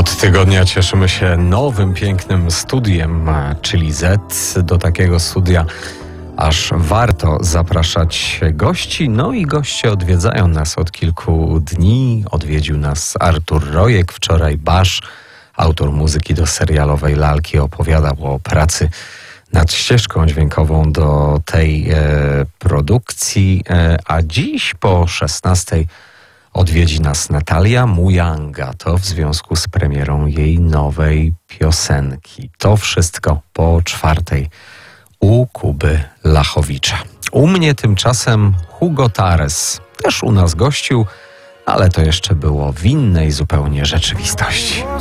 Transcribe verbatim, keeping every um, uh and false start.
Od tygodnia cieszymy się nowym, pięknym studiem, czyli Z. Do takiego studia aż warto zapraszać gości. No i goście odwiedzają nas od kilku dni. Odwiedził nas Artur Rojek, wczoraj Basz, autor muzyki do serialowej Lalki, opowiadał o pracy nad ścieżką dźwiękową do tej e, produkcji, e, a dziś po szesnastej odwiedzi nas Natalia Mujanga. To w związku z premierą jej nowej piosenki. To wszystko po czwartej u Kuby Lachowicza. U mnie tymczasem Hugo Tares. Też u nas gościł, ale to jeszcze było w innej zupełnie rzeczywistości.